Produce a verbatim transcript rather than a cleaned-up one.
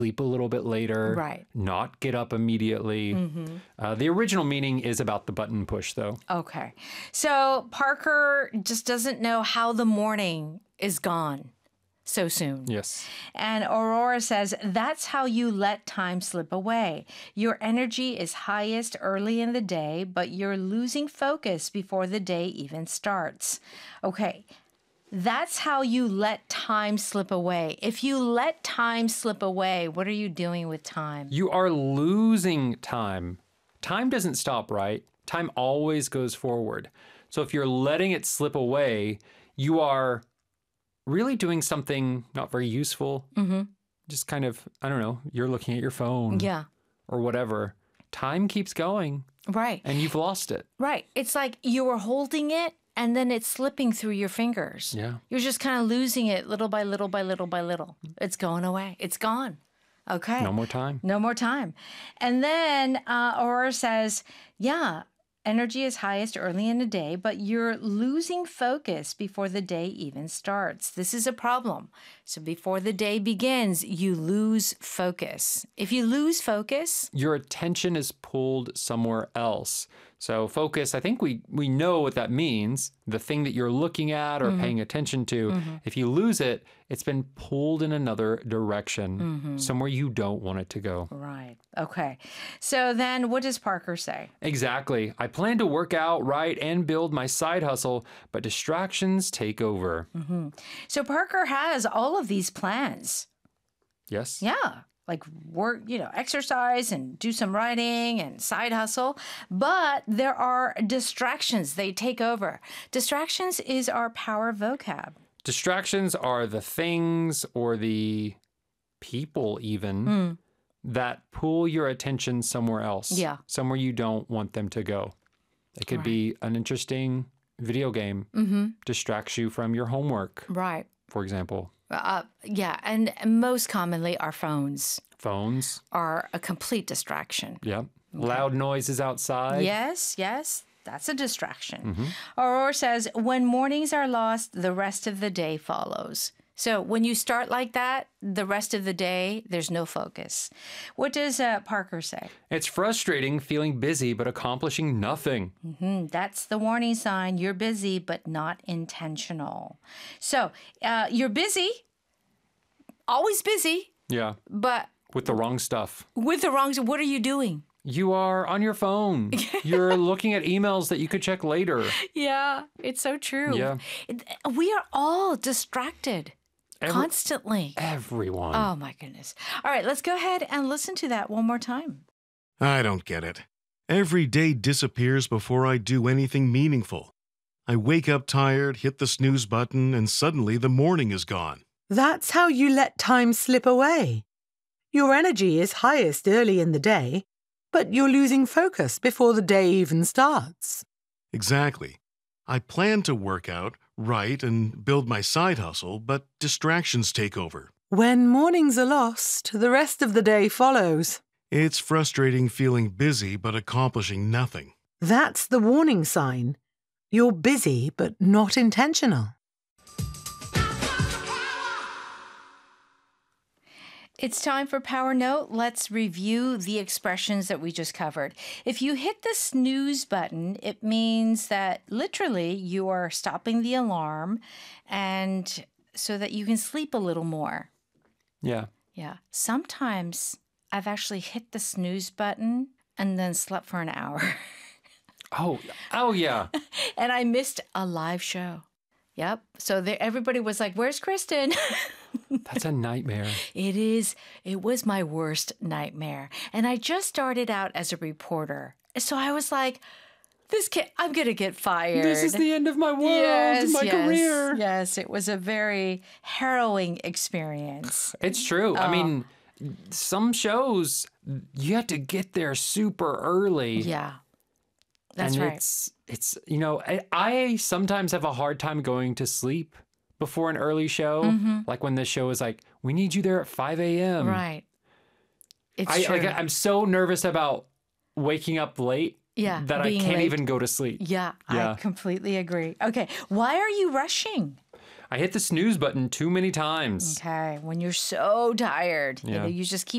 sleep a little bit later, Right. not get up immediately. Mm-hmm. Uh, the original meaning is about the button push, though. Okay. So Parker just doesn't know how the morning is gone so soon. Yes. And Aurora says, that's how you let time slip away. Your energy is highest early in the day, but you're losing focus before the day even starts. Okay. That's how you let time slip away. If you let time slip away, what are you doing with time? You are losing time. Time doesn't stop, right? Time always goes forward. So if you're letting it slip away, you are really doing something not very useful. Mm-hmm. Just kind of, I don't know, you're looking at your phone Yeah. or whatever. Time keeps going Right. and you've lost it. Right. It's like you were holding it and then it's slipping through your fingers. Yeah. You're just kind of losing it little by little by little by little. It's going away. It's gone. Okay. No more time. No more time. And then uh, Aurora says, yeah, energy is highest early in the day, but you're losing focus before the day even starts. This is a problem. So before the day begins, you lose focus. If you lose focus, Your attention is pulled somewhere else. So focus, I think we, we know what that means. The thing that you're looking at or paying attention to, if you lose it, it's been pulled in another direction, somewhere you don't want it to go. right. Okay. So then what does Parker say? Exactly. I plan to work out, write, and build my side hustle, but distractions take over. So Parker has all of these plans. Yes? Yeah. Like work, you know, exercise and do some writing and side hustle. But there are distractions. They take over. Distractions is our power vocab. Distractions are the things or the people even that pull your attention somewhere else. Yeah. Somewhere you don't want them to go. It could be an interesting video game distracts you from your homework, Right. for example. Uh, yeah. And most commonly, our phones Phones. are a complete distraction. Yep. Loud noises outside. Yes, yes. That's a distraction. Mm-hmm. Aurora says, when mornings are lost, the rest of the day follows. So when you start like that, the rest of the day, there's no focus. What does uh, Parker say? It's frustrating feeling busy but accomplishing nothing. Hmm, that's the warning sign. You're busy, but not intentional. So uh, you're busy, always busy, Yeah. but With the wrong stuff. with the wrong, what are you doing? You are on your phone. You're looking at emails that you could check later. Yeah, it's so true. Yeah. It- we are all distracted Every- constantly. Everyone. Oh, my goodness. All right, let's go ahead and listen to that one more time. I don't get it. Every day disappears before I do anything meaningful. I wake up tired, hit the snooze button, and suddenly the morning is gone. That's how you let time slip away. Your energy is highest early in the day, but you're losing focus before the day even starts. Exactly. I plan to work out, write, and build my side hustle, but distractions take over. When mornings are lost, the rest of the day follows. It's frustrating feeling busy but accomplishing nothing. That's the warning sign. You're busy, but not intentional. It's time for Power Note. Let's review the expressions that we just covered. If you hit the snooze button, it means that literally you are stopping the alarm and so that you can sleep a little more. Yeah. Yeah. Sometimes I've actually hit the snooze button and then slept for an hour. Oh, oh yeah. And I missed a live show. Yep. So there, everybody was like, where's Kristen? That's a nightmare. It is. It was my worst nightmare. And I just started out as a reporter. So I was like, this kid, I'm going to get fired. This is the end of my world, yes, my yes, career. Yes, it was a very harrowing experience. It's true. I Oh. mean, some shows, you have to get there super early. Yeah. That's and right. it's, it's, you know, I, I sometimes have a hard time going to sleep before an early show. Mm-hmm. Like when the show is like, we need you there at five a.m. Right. It's I, true. like, I'm so nervous about waking up late Yeah, that I being can't late. even go to sleep. yeah, Yeah. I completely agree. Okay. Why are you rushing? I hit the snooze button too many times. Okay, when you're so tired, you Yeah. know, you just keep